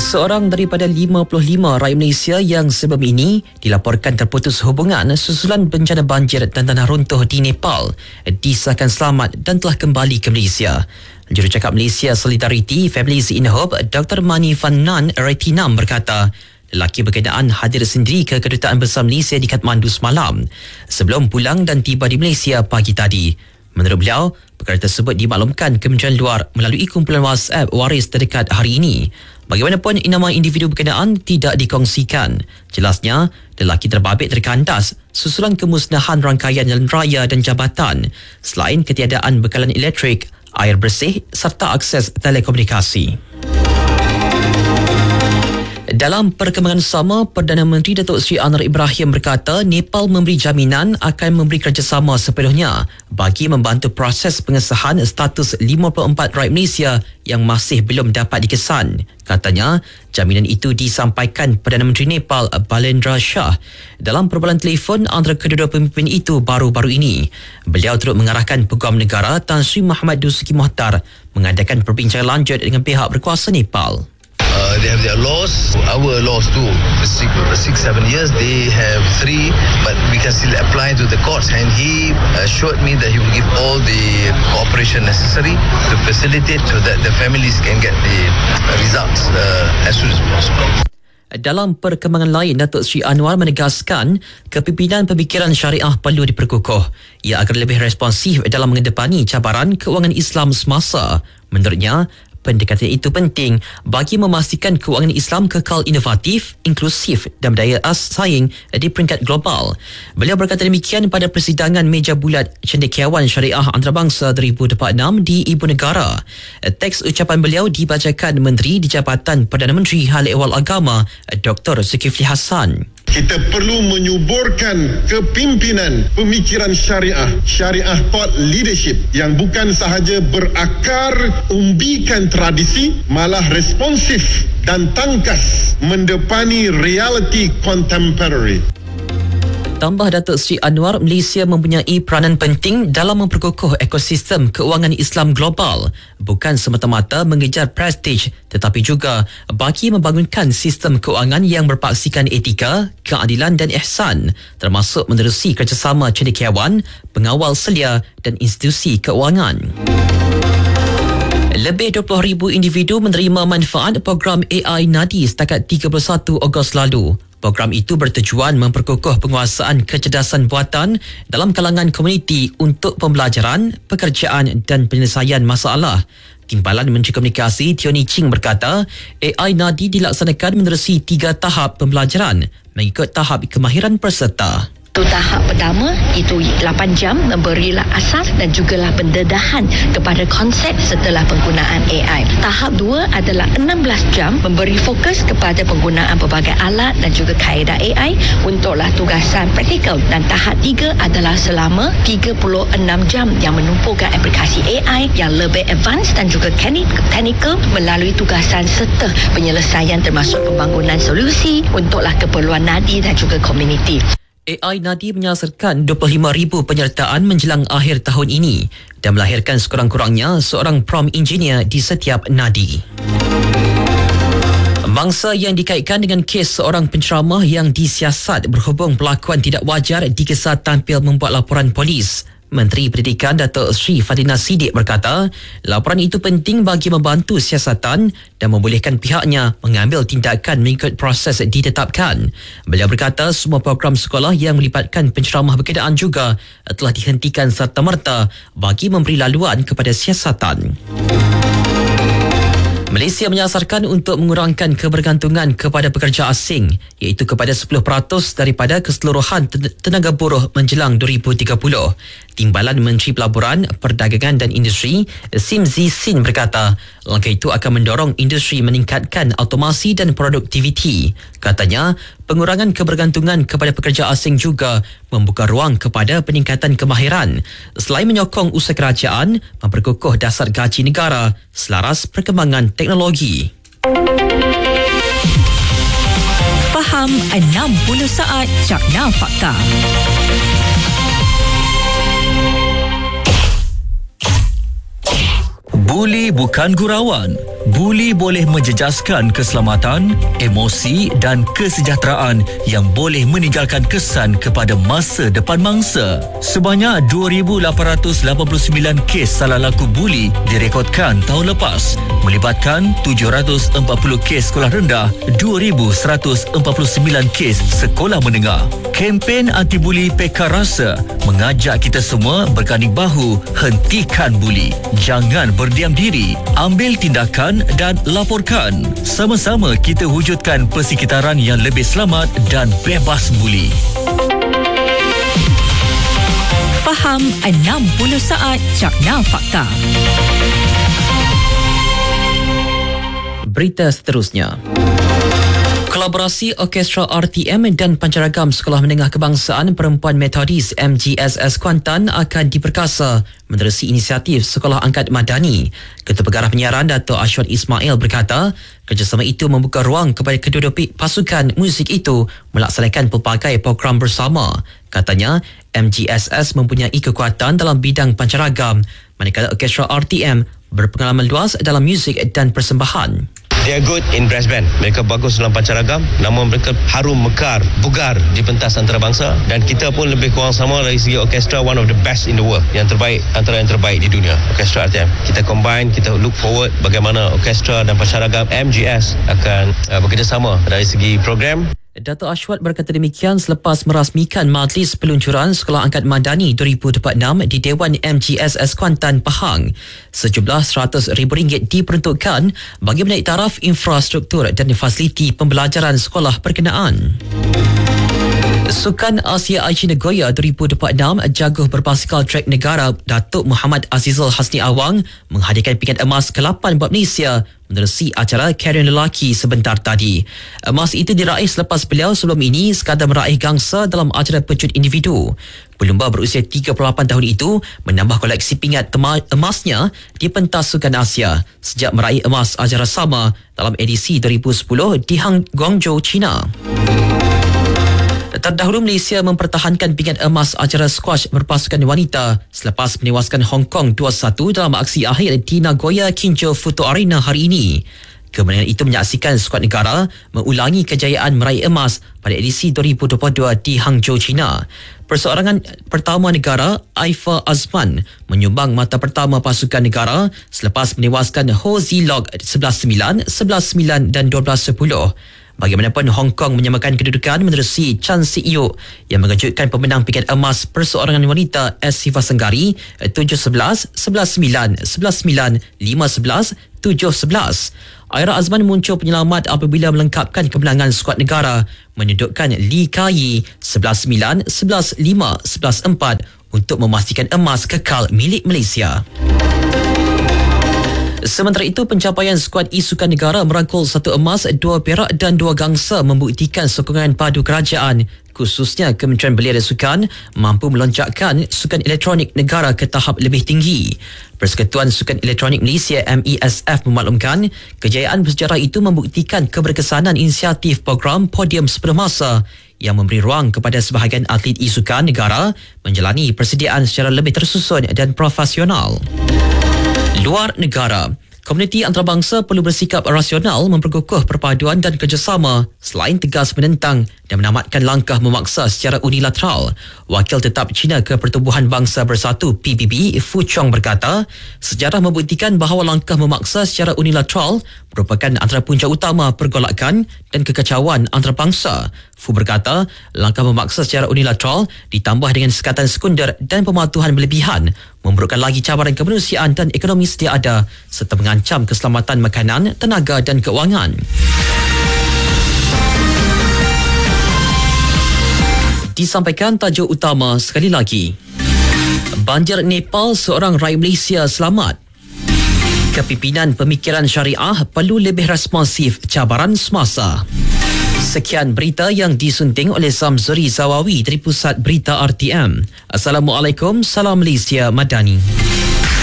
Seorang daripada 55 rakyat Malaysia yang sebelum ini dilaporkan terputus hubungan susulan bencana banjir dan tanah runtuh di Nepal disahkan selamat dan telah kembali ke Malaysia. Jurucakap Malaysia Solidarity Families in Hope, Dr. Mani Fannan Retinam berkata, lelaki berkenaan hadir sendiri ke Kedutaan Besar Malaysia di Kathmandu semalam sebelum pulang dan tiba di Malaysia pagi tadi. Menurut beliau, perkara tersebut dimaklumkan Kementerian Luar melalui kumpulan WhatsApp waris terdekat hari ini. Bagaimanapun, nama individu berkenaan tidak dikongsikan. Jelasnya, lelaki terbabit terkandas susulan kemusnahan rangkaian jalan raya dan jabatan selain ketiadaan bekalan elektrik, air bersih serta akses telekomunikasi. Dalam perkembangan sama, Perdana Menteri Datuk Seri Anwar Ibrahim berkata Nepal memberi jaminan akan memberi kerjasama sepenuhnya bagi membantu proses pengesahan status 54 rakyat Malaysia yang masih belum dapat dikesan. Katanya, jaminan itu disampaikan Perdana Menteri Nepal Balendra Shah dalam perbualan telefon antara kedua-dua pemimpin itu baru-baru ini. Beliau turut mengarahkan Peguam Negara Tan Sri Muhammad Dusuki Mohtar mengadakan perbincangan lanjut dengan pihak berkuasa Nepal. They have their laws, our laws too. For 6-7 years, they have 3, but we can still apply to the courts. And he assured me that he will give all the cooperation necessary to facilitate so that the families can get the results as soon as possible. Dalam perkembangan lain, Datuk Seri Anwar menegaskan kepimpinan pemikiran syariah perlu diperkukuh. Ia agar lebih responsif dalam menghadapani cabaran kewangan Islam semasa. Menurutnya, pendekatan itu penting bagi memastikan kewangan Islam kekal inovatif, inklusif dan berdaya saing di peringkat global. Beliau berkata demikian pada persidangan meja bulat Cendekiawan Syariah Antarabangsa 2026 di Ibu Negara. Teks ucapan beliau dibacakan Menteri di Jabatan Perdana Menteri Hal Ehwal Agama Dr. Zulkifli Hassan. Kita perlu menyuburkan kepimpinan pemikiran syariah thought leadership yang bukan sahaja berakar umbikan tradisi, malah responsif dan tangkas mendepani realiti contemporary. Tambah Datuk Seri Anwar, Malaysia mempunyai peranan penting dalam memperkukuh ekosistem keuangan Islam global, bukan semata-mata mengejar prestij tetapi juga bagi membangunkan sistem keuangan yang berpaksikan etika, keadilan dan ihsan, termasuk menerusi kerjasama cendekiawan, pengawal selia dan institusi keuangan. Lebih 20,000 individu menerima manfaat program AI Nadi setakat 31 Ogos lalu. Program itu bertujuan memperkukuh penguasaan kecerdasan buatan dalam kalangan komuniti untuk pembelajaran, pekerjaan dan penyelesaian masalah. Timbalan Menteri Komunikasi Tioni Ching berkata, AI Nadi dilaksanakan menerusi 3 tahap pembelajaran mengikut tahap kemahiran peserta. Tahap pertama itu 8 jam memberilah asas dan jugalah pendedahan kepada konsep setelah penggunaan AI. Tahap 2 adalah 16 jam memberi fokus kepada penggunaan pelbagai alat dan juga kaedah AI untuklah tugasan praktikal, dan tahap 3 adalah selama 36 jam yang menumpukan aplikasi AI yang lebih advance dan juga teknikal melalui tugasan serta penyelesaian termasuk pembangunan solusi untuklah keperluan nadi dan juga komuniti. AI Nadi menyasarkan 25,000 penyertaan menjelang akhir tahun ini dan melahirkan sekurang-kurangnya seorang prompt engineer di setiap nadi. Mangsa yang dikaitkan dengan kes seorang penceramah yang disiasat berhubung perlakuan tidak wajar dikesal tampil membuat laporan polis. Menteri Pendidikan Datuk Sri Fadina Siddiq berkata, laporan itu penting bagi membantu siasatan dan membolehkan pihaknya mengambil tindakan mengikut proses ditetapkan. Beliau berkata semua program sekolah yang melibatkan penceramah berkenaan juga telah dihentikan serta-merta bagi memberi laluan kepada siasatan. Malaysia menyasarkan untuk mengurangkan kebergantungan kepada pekerja asing iaitu kepada 10% daripada keseluruhan tenaga buruh menjelang 2030. Timbalan Menteri Pelaburan, Perdagangan dan Industri Sim Zee-Sin berkata langkah itu akan mendorong industri meningkatkan automasi dan produktiviti. Katanya, pengurangan kebergantungan kepada pekerja asing juga membuka ruang kepada peningkatan kemahiran selain menyokong usaha kerajaan memperkukuh dasar gaji negara selaras perkembangan teknologi. Faham 60 saat Carna Fakta. Buli bukan gurauan. Buli boleh menjejaskan keselamatan, emosi dan kesejahteraan yang boleh meninggalkan kesan kepada masa depan mangsa. Sebanyak 2,889 kes salah laku buli direkodkan tahun lepas, melibatkan 740 kes sekolah rendah, 2,149 kes sekolah menengah. Kempen anti-buli Pekar Rasa mengajak kita semua berganding bahu, hentikan buli. Jangan berdiam diri, ambil tindakan dan laporkan. Sama-sama kita wujudkan persekitaran yang lebih selamat dan bebas buli. Faham 60 saat Cakna Fakta. Berita seterusnya. Kolaborasi Orkestra RTM dan Pancaragam Sekolah Menengah Kebangsaan Perempuan Metodis MGSS Kuantan akan diperkasa menerusi inisiatif Sekolah Angkat Madani. Ketua Pengarah Penyiaran Dato' Ashwat Ismail berkata, kerjasama itu membuka ruang kepada kedua-dua pasukan muzik itu melaksanakan pelbagai program bersama. Katanya, MGSS mempunyai kekuatan dalam bidang pancaragam, manakala Orkestra RTM berpengalaman luas dalam muzik dan persembahan. They are good in brass band. Mereka bagus dalam pancaragam. Nama mereka harum mekar, bugar di pentas antarabangsa. Dan kita pun lebih kurang sama dari segi orkestra, one of the best in the world. Yang terbaik, antara yang terbaik di dunia, Orkestra RTM. Kita combine, kita look forward bagaimana orkestra dan pancaragam MGS akan bekerjasama dari segi program. Dato' Ashwat berkata demikian selepas merasmikan Majlis Peluncuran Sekolah Angkat Madani 2026 di Dewan MGSS Kuantan, Pahang. Sejumlah RM100,000 diperuntukkan bagi menaik taraf infrastruktur dan fasiliti pembelajaran sekolah berkenaan. Sukan Asia Aichi Nagoya 2026 jaguh berbasikal trek negara Datuk Muhammad Azizul Hasni Awang menghadirkan pingat emas ke-8 buat Malaysia menerusi acara Karier Lelaki sebentar tadi. Emas itu diraih selepas beliau sebelum ini sekadar meraih gangsa dalam acara pecut individu. Pelumba berusia 38 tahun itu menambah koleksi pingat emasnya di pentas Sukan Asia sejak meraih emas acara sama dalam edisi 2010 di Guangzhou, China. Terdahulu Malaysia mempertahankan pingat emas acara squash berpasukan wanita selepas menewaskan Hong Kong 2-1 dalam aksi akhir di Nagoya Kinjo Futo Arena hari ini. Kemenangan itu menyaksikan skuad negara mengulangi kejayaan meraih emas pada edisi 2022 di Hangzhou, China. Perseorangan pertama negara, Aifa Azman, menyumbang mata pertama pasukan negara selepas menewaskan Ho Zilog 11-9, 11-9 dan 12-10. Bagaimanapun, Hong Kong menyamakan kedudukan menerusi Chan Si-Yu yang mengejutkan pemenang pingat emas perseorangan wanita S. Siva Senggari 7-11, 11-9, 11-9, 5-11, 7-11. Aira Azman muncul penyelamat apabila melengkapkan kemenangan skuad negara menyudutkan Lee Kai 11-9, 11-5, 11-4 untuk memastikan emas kekal milik Malaysia. Sementara itu, pencapaian skuad e-sukan negara merangkul 1 emas, 2 perak dan 2 gangsa membuktikan sokongan padu kerajaan, khususnya Kementerian Belia dan Sukan, mampu melonjakkan sukan elektronik negara ke tahap lebih tinggi. Persekutuan Sukan Elektronik Malaysia MESF memaklumkan kejayaan bersejarah itu membuktikan keberkesanan inisiatif program Podium Sepenuh Masa yang memberi ruang kepada sebahagian atlet e-sukan negara menjalani persediaan secara lebih tersusun dan profesional. Luar negara, komuniti antarabangsa perlu bersikap rasional memperkukuh perpaduan dan kerjasama selain tegas menentang dan menamatkan langkah memaksa secara unilateral. Wakil Tetap China ke Pertubuhan Bangsa Bersatu PBB Fu Chong berkata, sejarah membuktikan bahawa langkah memaksa secara unilateral merupakan antara punca utama pergolakan dan kekacauan antarabangsa. Fu berkata, langkah memaksa secara unilateral ditambah dengan sekatan sekunder dan pematuhan berlebihan memburukkan lagi cabaran kemanusiaan dan ekonomi sedia ada serta mengancam keselamatan makanan, tenaga dan keuangan. Disampaikan tajuk utama sekali lagi. Banjir Nepal, seorang rakyat Malaysia selamat. Kepimpinan Pemikiran Syariah perlu lebih responsif cabaran semasa. Sekian berita yang disunting oleh Zamzuri Zawawi dari Pusat Berita RTM. Assalamualaikum, salam Malaysia Madani.